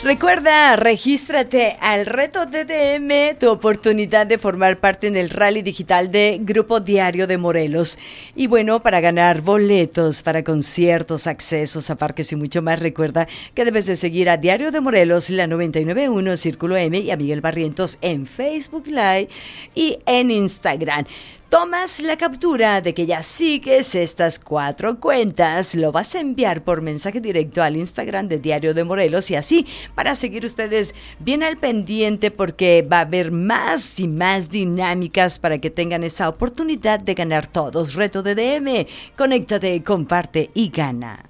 Recuerda, regístrate al reto DDM, tu oportunidad de formar parte en el rally digital de Grupo Diario de Morelos. Y bueno, para ganar boletos para conciertos, accesos a parques y mucho más, recuerda que debes de seguir a Diario de Morelos, la 99.1 Círculo M y a Miguel Barrientos en Facebook Live y en Instagram. Tomas la captura de que ya sigues estas 4 cuentas, lo vas a enviar por mensaje directo al Instagram de Diario de Morelos y así para seguir ustedes bien al pendiente porque va a haber más y más dinámicas para que tengan esa oportunidad de ganar todos. Reto DDM, conéctate, comparte y gana.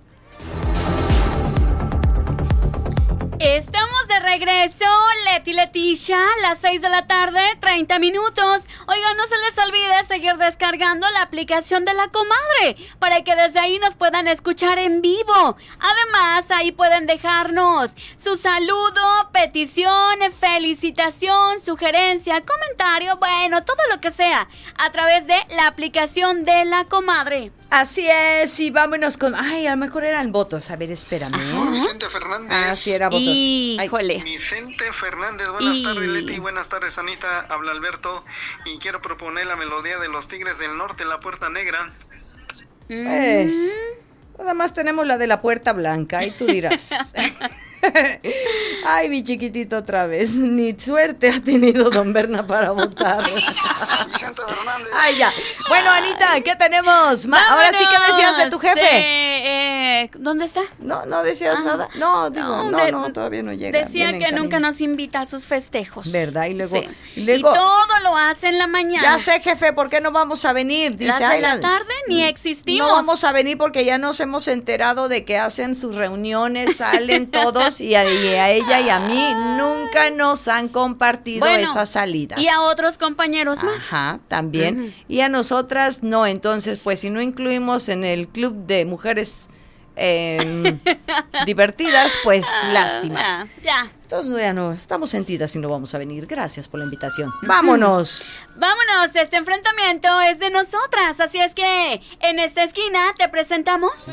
Estamos de regreso, Leticia, las 6 de la tarde, 30 minutos. Oigan, no se les olvide seguir descargando la aplicación de La Comadre para que desde ahí nos puedan escuchar en vivo. Además, ahí pueden dejarnos su saludo, petición, felicitación, sugerencia, comentario, bueno, todo lo que sea, a través de la aplicación de La Comadre. Así es, y vámonos con... Ay, a lo mejor eran votos. A ver, espérame. Vicente Fernández. Ah, sí, era votos. Híjole. Vicente Fernández, buenas tardes, Leti, buenas tardes, Anita. Habla Alberto y quiero proponer la melodía de los Tigres del Norte, La Puerta Negra. Pues, nada más tenemos la de La Puerta Blanca y tú dirás... Ay, mi chiquitito otra vez. Ni suerte ha tenido don Berna para votar. Vicente Fernández. Ay, ya. Bueno, Anita, ¿qué tenemos? Ahora sí, ¿qué decías de tu jefe? ¿Dónde está? No decías nada. No, digo, no, todavía no llega. Decía que nunca nos invita a sus festejos. ¿Verdad? Y luego, sí. Y todo lo hace en la mañana. Ya sé, jefe, ¿por qué no vamos a venir? Dice, las de la tarde ni existimos. No vamos a venir porque ya nos hemos enterado de que hacen sus reuniones, salen todos y a ella y a mí nunca nos han compartido esas salidas. Y a otros compañeros más. Ajá, también. Y a nosotras no. Entonces, pues si no incluimos en el club de mujeres divertidas, pues lástima. Ya. Entonces ya no, estamos sentidas y no vamos a venir. Gracias por la invitación. ¡Vámonos! Vámonos, este enfrentamiento es de nosotras. Así es que en esta esquina te presentamos